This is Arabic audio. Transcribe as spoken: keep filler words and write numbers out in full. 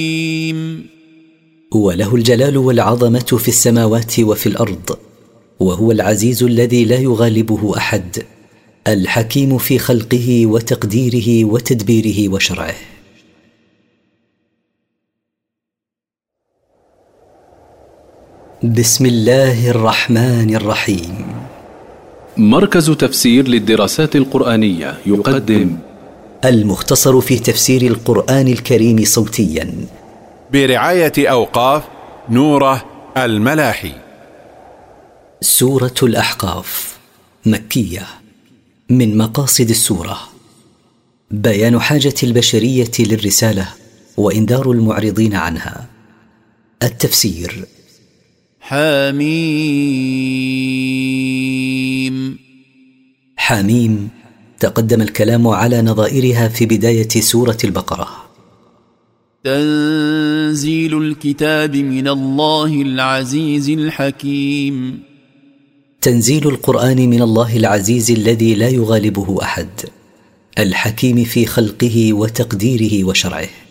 وله الجلال والعظمة في السماوات وفي الأرض، وهو العزيز الذي لا يغالبه أحد، الحكيم في خلقه وتقديره وتدبيره وشرعه. بسم الله الرحمن الرحيم. مركز تفسير للدراسات القرآنية يقدم المختصر في تفسير القرآن الكريم صوتيا برعاية أوقاف نوره الملاحي. سورة الأحقاف مكية. من مقاصد السورة بيان حاجة البشرية للرسالة وإنذار المعرضين عنها. التفسير. حميم. حميم تقدم الكلام على نظائرها في بداية سورة البقرة. تنزيل الكتاب من الله العزيز الحكيم. تنزيل القرآن من الله العزيز الذي لا يغالبه أحد، الحكيم في خلقه وتقديره وشرعه.